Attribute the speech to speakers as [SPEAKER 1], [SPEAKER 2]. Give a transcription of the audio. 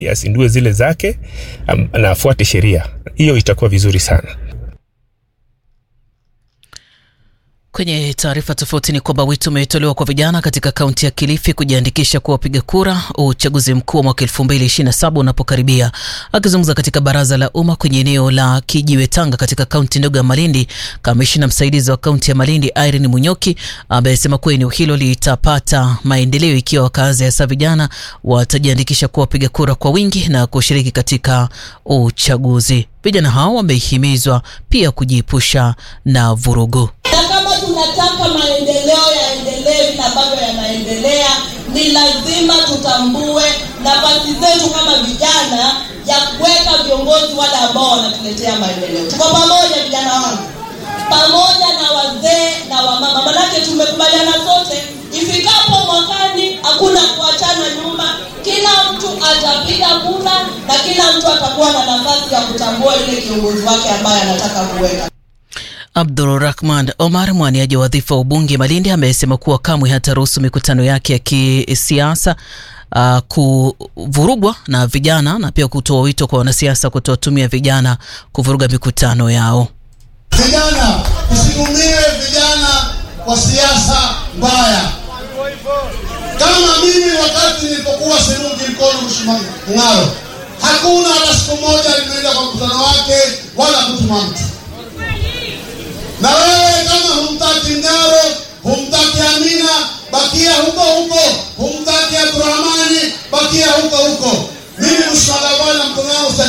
[SPEAKER 1] asindue zile zake na afuate sheria. Hiyo itakuwa vizuri sana.
[SPEAKER 2] Kwenye taarifa tofauti ni kwamba wito umetolewa kwa vijana katika kaunti ya Kilifi kujiandikisha kuwa wapiga kura uchaguzi mkuu wa mwaka 2027 unapokaribia. Akizungumza katika baraza la umma kwenye eneo la Kijiwe Tanga katika kaunti ndogo ya Malindi, kamishna msaidizi wa kaunti ya Malindi Irene Munyoki amesema kuwa eneo hilo litapata maendeleo ikiwa wakazi hasa vijana watajiandikisha kuwa wapiga kura kwa wingi na kushiriki katika uchaguzi. Vijana hao wamehimizwa pia kujiepusha na vurugu.
[SPEAKER 3] Tunataka maendeleo yaendelee na bado yanaendelea, ni lazima tutambue nafasi zetu kama vijana ya kuweka viongozi wale ambao wanatuletea maendeleo. Tuko pamoja vijana wangu, pamoja na wazee na wamama, manake tumekubaliana sote ifikapo mwakani hakuna kuachana nyuma. Kila mtu atapiga kura na kila mtu atakuwa na nafasi ya kutambua ile kiongozi wake ambaye anataka kuweka.
[SPEAKER 2] Abdulrahman Omar, mwaniaji wa wadhifa wa ubunge Malindi, amesema kuwa kamwe hataruhusu mikutano yake ya kisiasa kuvurugwa na vijana na pia kutoa wito kwa wanasiasa kutotumia vijana kuvuruga mikutano yao.
[SPEAKER 4] Vijana, usitumie vijana kwa siasa mbaya. Kama mimi wakati nilipokuwa Serungi mkono Mngaro, hakuna hata siku moja nimeenda kwa mkutano wake wala kutuma mtu. Na wewe kama humtaki Ngaro, humtaki Amina, bakia huko huko. Humtaki Abdurrahmani, bakia huko huko. Mimi mshwagabana mkono wangu